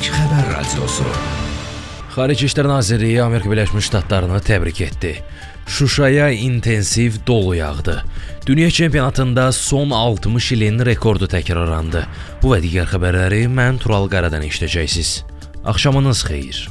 İlk xəbər radiosu. Xarici İşlər Nazirliyi Amerika Birləşmiş Ştatlarını təbrik etdi. Şuşaya intensiv dolu yağdı. Dünya çempionatında son 60 ilin rekordu təkrarlandı. Bu və digər xəbərləri mən Tural Qaradan eşidəcəksiniz. Axşamınız xeyir.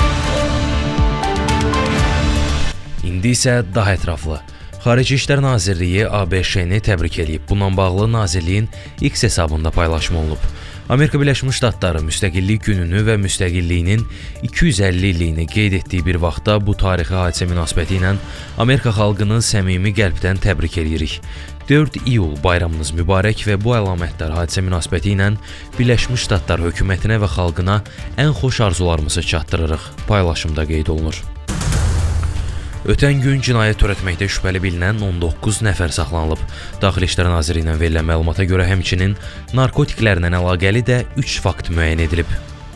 İndi isə daha ətraflı. Xarici İşlər Nazirliyi ABŞ-ni təbrik edib. Bununla bağlı Nazirliyin X hesabında paylaşım olunub. Amerika Birləşmiş Ştatları müstəqillik gününü və müstəqilliyinin 250 illiyini qeyd etdiyi bir vaxtda bu tarixi hadisə münasibəti ilə Amerika xalqını səmimi qəlbdən təbrik edirik. 4 iyul bayramınız mübarək və bu əlamətdar hadisə münasibəti ilə Birləşmiş Ştatlar hökumətinə və xalqına ən xoş arzularımızı çatdırırıq. Paylaşımda qeyd olunur. Ötən gün cinayət törətməkdə şübhəli bilinən 19 nəfər saxlanılıb. Daxili İşlər Nazirliyindən verilən məlumata görə həmçinin narkotiklərlə əlaqəli də 3 fakt müəyyən edilib.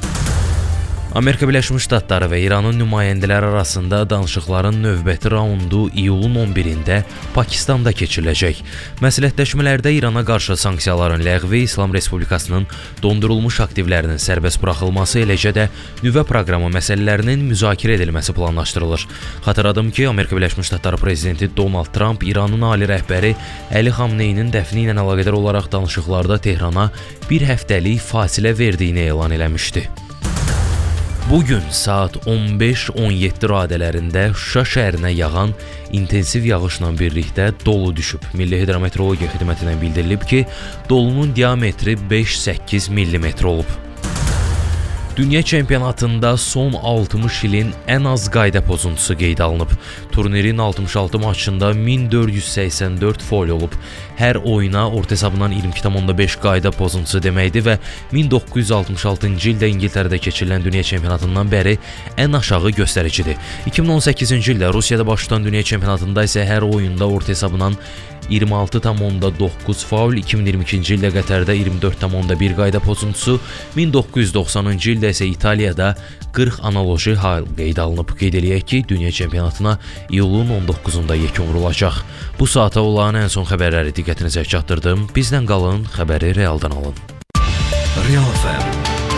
Amerika Birləşmiş Ştatları və İranın nümayəndələri arasında danışıqların növbəti raundu iyulun 11-də Pakistanda keçiriləcək. Məsləhətləşmələrdə İrana qarşı sanksiyaların ləğvi, İslam Respublikasının dondurulmuş aktivlərinin sərbəst buraxılması, eləcə də nüvə proqramı məsələlərinin müzakirə edilməsi planlaşdırılır. Xatırladım ki, Amerika Birləşmiş Ştatları prezidenti Donald Trump İranın ali rəhbəri Əli Xamneyinin dəfni ilə əlaqədar olaraq danışıqlarda Tehrana bir həftəlik fasilə verdiyini elan eləmişdi. Bugün saat 15-17 radələrində Şuşa şəhərinə yağan intensiv yağışla birlikdə dolu düşüb. Milli Hidrometeorologiya Xidmətindən bildirilib ki, dolunun diametri 5-8 mm olub. Dünya çempionatında son 60 ilin ən az qayda pozuntusu qeyd alınıb. Turnirin 66 maçında 1484 foul olub. Hər oyuna orta hesabından 22,5 qayda pozuntusu deməkdir və 1966-cı ildə İngiltərədə keçirilən dünya çempionatından bəri ən aşağı göstəricidir. 2018-ci ildə Rusiyada baş tutan dünya çempionatında isə hər oyunda orta hesabından 26,9 faul, 2022-ci ildə Qətərdə 24,1 qayda pozuntusu, 1990-cı ildə isə İtaliyada 40 analoji hal qeyd alınıb. Qeyd eləyək ki, dünya çempionatına iyulun 19-da yekun vurulacaq. Bu saata olan ən son xəbərləri diqqətinizə çatdırdım. Bizdən qalın, xəbəri realdan alın. Real FM